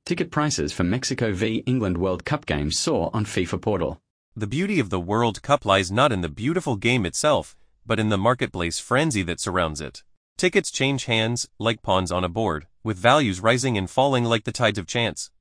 Ticket prices for Mexico v England World Cup games soar on FIFA portal. The beauty of the World Cup lies not in the beautiful game itself, but in the marketplace frenzy that surrounds it. Tickets change hands like pawns on a board, with values rising and falling like the tides of chance.